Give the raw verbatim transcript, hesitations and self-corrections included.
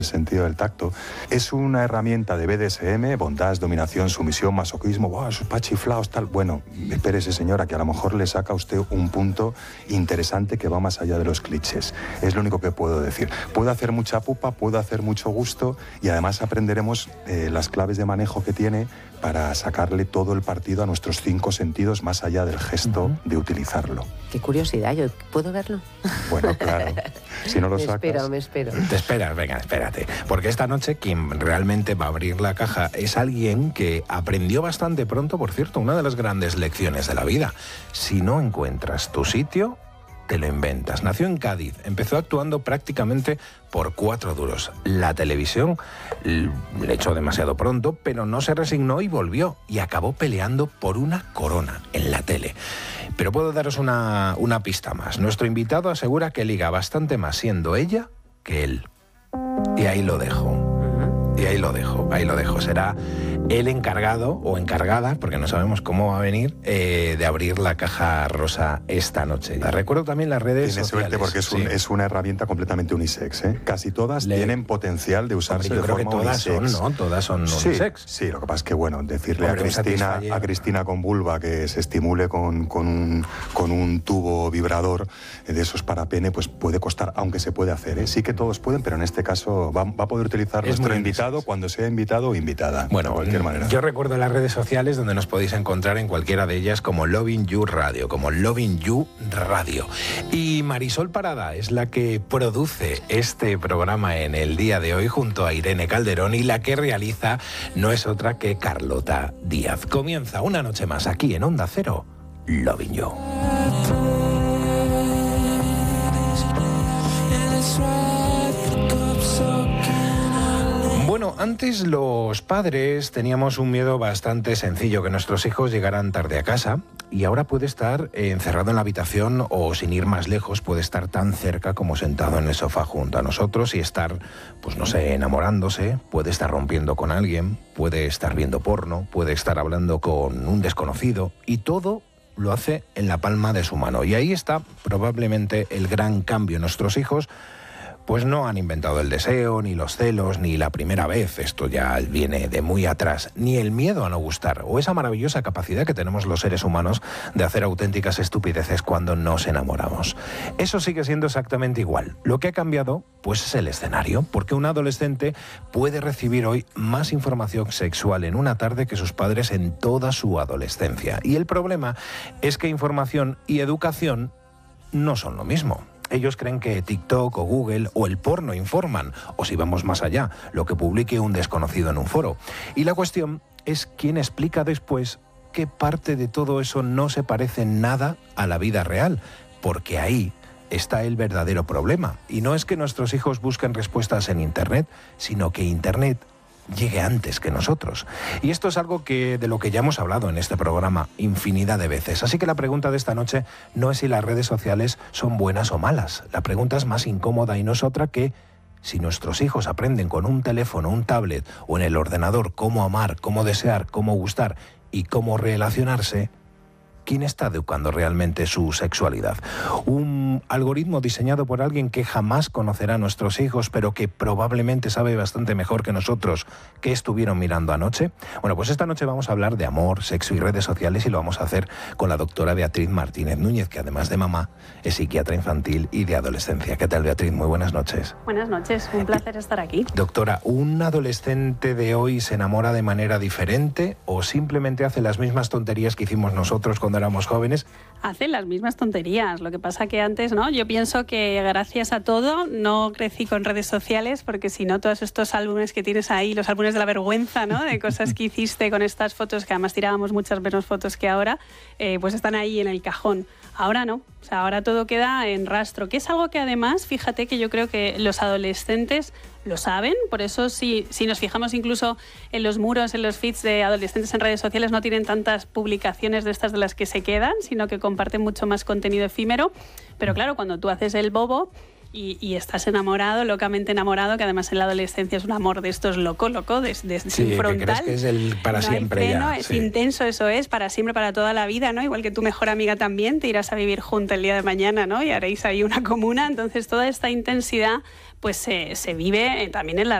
el sentido del tacto. Es una herramienta de B D S M, bondad, dominación, sumisión, masoquismo, wow, esos pachiflaos, tal. Bueno, espérese, señora, que a lo mejor le saca a usted un punto interesante que va más allá de los clichés. Es lo único que puedo decir. Puedo hacer mucha pupa, puedo hacer mucho gusto y además aprenderemos eh, las claves de manejo que tiene para sacarle todo el partido a nuestros cinco sentidos más allá del gesto uh-huh. de utilizarlo. Qué curiosidad, ¿yo puedo verlo? Bueno, claro. Si no lo me sacas... Me espero, me espero. Te esperas, venga, espérate. Porque esta noche quien realmente va a abrir la caja es alguien que aprendió bastante pronto, por cierto, una de las grandes lecciones de la vida. Si no encuentras tu sitio, te lo inventas. Nació en Cádiz, empezó actuando prácticamente por cuatro duros. La televisión le echó demasiado pronto, pero no se resignó y volvió. Y acabó peleando por una corona en la tele. Pero puedo daros una, una pista más. Nuestro invitado asegura que liga bastante más siendo ella que él. Y ahí lo dejo. Y ahí lo dejo, ahí lo dejo. Será el encargado o encargada, porque no sabemos cómo va a venir, eh, de abrir la caja rosa esta noche. Recuerdo también las redes Tiene sociales. suerte porque es, un, sí. es una herramienta completamente unisex, ¿eh? Casi todas Le... tienen potencial de usarse Hombre, yo de creo forma que todas unisex. son, ¿no? Todas son sí, unisex. Sí, lo que pasa es que, bueno, decirle Hombre, a Cristina, a Cristina con vulva que se estimule con, con, un, con un tubo vibrador de esos para pene, pues puede costar, aunque se puede hacer, ¿eh? Sí que todos pueden, pero en este caso va, va a poder utilizar es nuestro invitado unisex. Cuando sea invitado o invitada. Bueno, de cualquier manera. Yo recuerdo las redes sociales donde nos podéis encontrar en cualquiera de ellas como Loving You Radio, como Loving You Radio. Y Marisol Parada es la que produce este programa en el día de hoy junto a Irene Calderón y la que realiza no es otra que Carlota Díaz. Comienza una noche más aquí en Onda Cero, Loving You. Bueno, antes los padres teníamos un miedo bastante sencillo, que nuestros hijos llegaran tarde a casa, y ahora puede estar encerrado en la habitación o, sin ir más lejos, puede estar tan cerca como sentado en el sofá junto a nosotros y estar, pues no sé, enamorándose, puede estar rompiendo con alguien, puede estar viendo porno, puede estar hablando con un desconocido, y todo lo hace en la palma de su mano. Y ahí está probablemente el gran cambio. Nuestros hijos pues no han inventado el deseo, ni los celos, ni la primera vez, esto ya viene de muy atrás, ni el miedo a no gustar, o esa maravillosa capacidad que tenemos los seres humanos de hacer auténticas estupideces cuando nos enamoramos. Eso sigue siendo exactamente igual. Lo que ha cambiado, pues es el escenario, porque un adolescente puede recibir hoy más información sexual en una tarde que sus padres en toda su adolescencia. Y el problema es que información y educación no son lo mismo. Ellos creen que TikTok o Google o el porno informan, o si vamos más allá, lo que publique un desconocido en un foro. Y la cuestión es quién explica después qué parte de todo eso no se parece nada a la vida real, porque ahí está el verdadero problema. Y no es que nuestros hijos busquen respuestas en Internet, sino que Internet llegue antes que nosotros. Y esto es algo que de lo que ya hemos hablado en este programa infinidad de veces. Así que la pregunta de esta noche no es si las redes sociales son buenas o malas. La pregunta es más incómoda y no es otra que si nuestros hijos aprenden con un teléfono, un tablet o en el ordenador cómo amar, cómo desear, cómo gustar y cómo relacionarse, ¿quién está educando realmente su sexualidad? Un algoritmo diseñado por alguien que jamás conocerá a nuestros hijos, pero que probablemente sabe bastante mejor que nosotros qué estuvieron mirando anoche. Bueno, pues esta noche vamos a hablar de amor, sexo y redes sociales, y lo vamos a hacer con la doctora Beatriz Martínez Núñez, que además de mamá es psiquiatra infantil y de adolescencia. ¿Qué tal, Beatriz? Muy buenas noches. Buenas noches, un placer estar aquí. Doctora, ¿un adolescente de hoy se enamora de manera diferente o simplemente hace las mismas tonterías que hicimos nosotros cuando éramos jóvenes? Hacen las mismas tonterías. Lo que pasa que antes, ¿no? Yo pienso que gracias a todo no crecí con redes sociales, porque si no, todos estos álbumes que tienes ahí, los álbumes de la vergüenza, ¿no? De cosas que hiciste con estas fotos, que además tirábamos muchas menos fotos que ahora, eh, pues están ahí en el cajón. Ahora no. O sea, ahora todo queda en rastro, que es algo que además, fíjate que yo creo que los adolescentes lo saben. Por eso si, si nos fijamos incluso en los muros, en los feeds de adolescentes en redes sociales, no tienen tantas publicaciones de estas de las que se quedan, sino que comparten mucho más contenido efímero. Pero claro, cuando tú haces el bobo, y, y estás enamorado, locamente enamorado, que además en la adolescencia es un amor de estos loco, loco, de, de, sí, sin frontal. Que crees que es el para no siempre hay freno, ya. Es sí. intenso, eso es, para siempre, para toda la vida, ¿no? Igual que tu mejor amiga también, te irás a vivir juntos el día de mañana, ¿no? Y haréis ahí una comuna, entonces toda esta intensidad pues se, se vive también en la